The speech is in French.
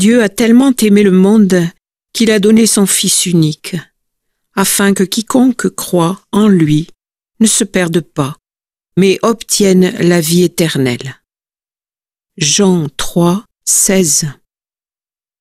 Dieu a tellement aimé le monde qu'il a donné son Fils unique, afin que quiconque croit en lui ne se perde pas, mais obtienne la vie éternelle. Jean 3, 16.